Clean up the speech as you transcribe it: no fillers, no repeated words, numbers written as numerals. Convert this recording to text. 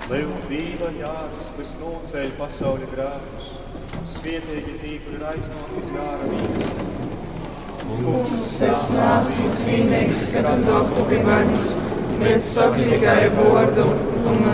Lai mums dīva jārs, kas nocēļ pasauli grēkus, svietīgi tī, kur ir aizmāk uz jāra mīlestība. Kungs, es neesmu cīnīgs, ka tu doktu pie manis, bet saki tikai vārdu, un